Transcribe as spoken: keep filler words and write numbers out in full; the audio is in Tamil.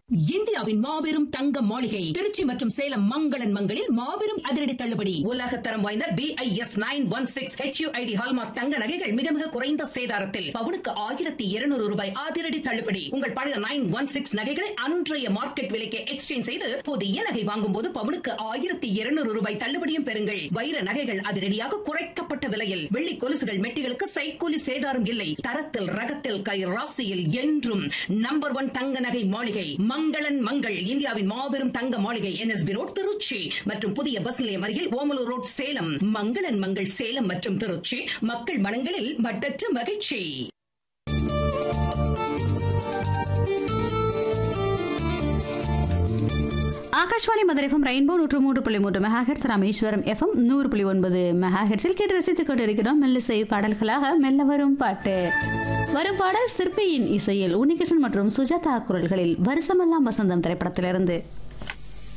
இந்தியாவின் மாபெரும் தங்க மாளிகை திருச்சி மற்றும் சேலம் மங்களன் மங்களில் மாபெரும் அதிரடி தள்ளுபடி. உலக தரம் வாய்ந்த B I S nine one six H you I D hallmark தங்க நகைகள் மிக மிக குறைந்த சேதாரத்தில் பவுனுக்கு ஆயிரத்தி இருநூறு ரூபாய் அதிரடி தள்ளுபடி. உங்கள் பழைய நைன் ஒன் சிக்ஸ் நகைகளை அன்றைய மார்க்கெட் விலைக்கு எக்ஸ்சேஞ்ச் செய்து புதிய நகை வாங்கும் போது பவுனுக்கு ஆயிரத்தி இருநூறு ரூபாய் தள்ளுபடியும் பெறுங்கள். வைர நகைகள் அதிரடியாக குறைக்கப்பட்ட விலையில், வெள்ளி கொலுசுகள் மெட்டிகளுக்கு சைக்கூலி சேதாரம் இல்லை. தரத்தில் ரகத்தில் கை ராசியில் என்றும் நம்பர் ஒன் தங்க நகை மாளிகை மங்களன் மங்கள். இந்தியாவின் மாபெரும் தங்க மாளிகை N S B road Trichy மற்றும் புதிய பஸ் நிலையம் அருகில் ஓமலூர் ரோட் சேலம். மங்களன் மங்கள் சேலம் மற்றும் திருச்சி, மக்கள் மனங்களில் மட்டற்ற மகிழ்ச்சி. ஆகாஷ்வாணி மதுரை எஃப்எம் ரெயின்போ நூற்று மூன்று புள்ளி மூன்று மெகாஹெட்ஸ், ராமேஸ்வரம் எஃப்எம் நூறு புள்ளி ஒன்பது மெகாஹெட்ஸில் கேட்டு ரசித்துக் கொண்டிருக்கிறோம் மெல்லிசை பாடல்களாக மெல்ல வரும் பாட்டு. வரும் பாடல் சிற்பியின் இசையில் உன்னிகிருஷ்ணன் மற்றும் சுஜாதா குரல்களில் வருஷமெல்லாம் வசந்தம் திரைப்படத்திலிருந்து.